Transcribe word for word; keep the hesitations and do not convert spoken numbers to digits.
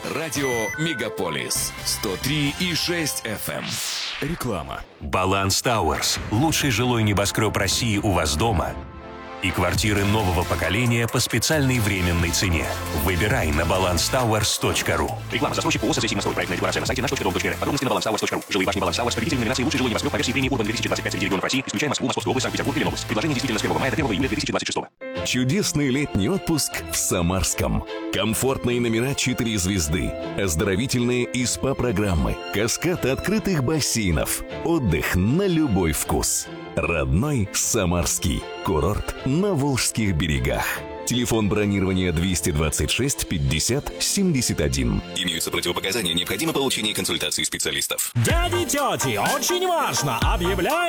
Радио Мегаполис сто три и шесть эф эм. Реклама. Баланс Тауэрс. Лучший жилой небоскреб России у вас дома. И квартиры нового поколения по специальной временной цене. Выбирай на баланс тауэрс точка ру. Реклама. Застройщик ООО «Сосредоточие Москвы». Проектная декларация на сайте наш точка дом точка эр. Подробности на баланс тауэрс точка ру. Жилые башни Баланс Тауэрс. Победитель номинации «Лучший жилой небоскреб» по версии премии Урбан две тысячи двадцать пять среди регионов России, исключая Москву, Московскую область, Санкт-Петербург и Ленобласть. Предложение действительно с первого мая до первого июля две тысячи двадцать шестого. Чудесный летний отпуск в Самарском. Комфортные номера четыре звезды, оздоровительные и СПА-программы, каскад открытых бассейнов, отдых на любой вкус. Родной Самарский. Курорт на Волжских берегах. Телефон бронирования двести двадцать шесть пятьдесят семьдесят один. Имеются противопоказания, необходимо получение консультации специалистов. Дяди, тети, очень важно! Объявляем